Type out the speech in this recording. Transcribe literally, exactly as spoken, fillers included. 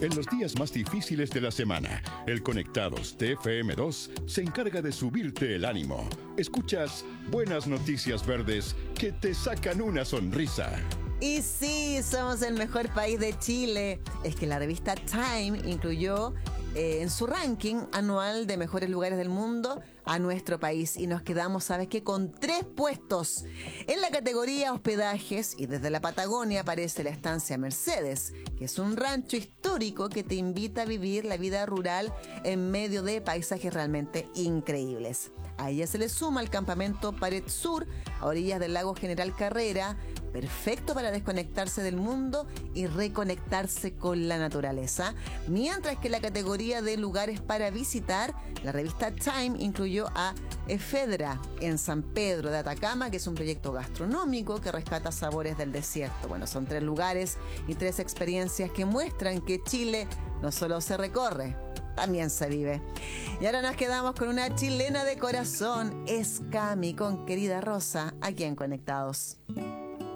En los días más difíciles de la semana, el Conectados de F M dos se encarga de subirte el ánimo. Escuchas buenas noticias verdes que te sacan una sonrisa. Y sí, somos el mejor país de Chile. Es que la revista Time incluyó eh, en su ranking anual de mejores lugares del mundo a nuestro país. Y nos quedamos, ¿sabes qué? Con tres puestos. En la categoría hospedajes, y desde la Patagonia aparece la estancia Mercedes, que es un rancho histórico que te invita a vivir la vida rural en medio de paisajes realmente increíbles. A ella se le suma el campamento Pared Sur, a orillas del lago General Carrera, perfecto para desconectarse del mundo y reconectarse con la naturaleza. Mientras que en la categoría de lugares para visitar, la revista Time incluyó a Efedra en San Pedro de Atacama, que es un proyecto gastronómico que rescata sabores del desierto. Bueno, son tres lugares y tres experiencias que muestran que Chile no solo se recorre, también se vive. Y ahora nos quedamos con una chilena de corazón, Escami, con Querida Rosa, aquí en Conectados.